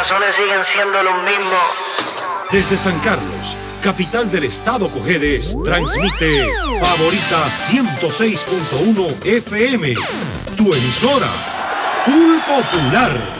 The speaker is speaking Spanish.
corazones siguen siendo los mismos. Desde San Carlos, capital del estado Cojedes, transmite Favorita 106.1 FM, tu emisora, Full Popular.